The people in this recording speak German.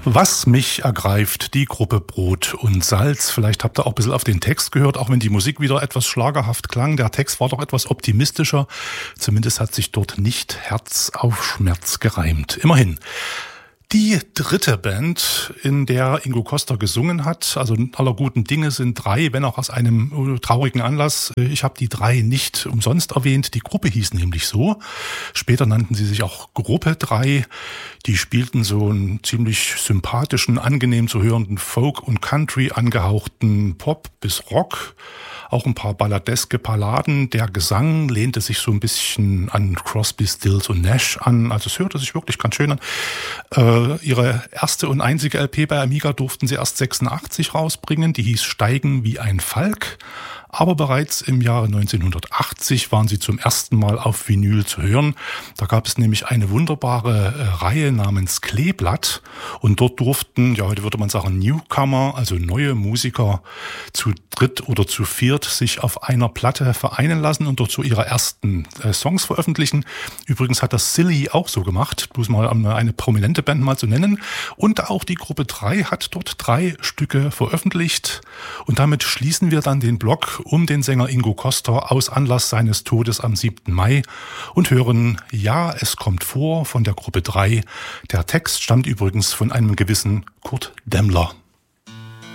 Was mich ergreift, die Gruppe Brot und Salz. Vielleicht habt ihr auch ein bisschen auf den Text gehört, auch wenn die Musik wieder etwas schlagerhaft klang. Der Text war doch etwas optimistischer. Zumindest hat sich dort nicht Herz auf Schmerz gereimt. Immerhin. Die dritte Band, in der Ingo Coster gesungen hat, also aller guten Dinge sind drei, wenn auch aus einem traurigen Anlass. Ich habe die drei nicht umsonst erwähnt. Die Gruppe hieß nämlich so. Später nannten sie sich auch Gruppe 3. Die spielten so einen ziemlich sympathischen, angenehm zu hörenden Folk- und Country angehauchten Pop bis Rock. Auch ein paar balladeske Balladen. Der Gesang lehnte sich so ein bisschen an Crosby, Stills und Nash an. Also es hörte sich wirklich ganz schön an. Ihre erste und einzige LP bei Amiga durften sie erst 86 rausbringen. Die hieß Steigen wie ein Falk. Aber bereits im Jahre 1980 waren sie zum ersten Mal auf Vinyl zu hören. Da gab es nämlich eine wunderbare Reihe namens Kleeblatt. Und dort durften, ja heute würde man sagen Newcomer, also neue Musiker zu dritt oder zu viert sich auf einer Platte vereinen lassen und dort so ihre ersten Songs veröffentlichen. Übrigens hat das Silly auch so gemacht, bloß mal eine prominente Band mal zu nennen. Und auch die Gruppe 3 hat dort 3 Stücke veröffentlicht. Und damit schließen wir dann den Blog um den Sänger Ingo Coster aus Anlass seines Todes am 7. Mai und hören Ja, es kommt vor von der Gruppe 3. Der Text stammt übrigens von einem gewissen Kurt Demmler.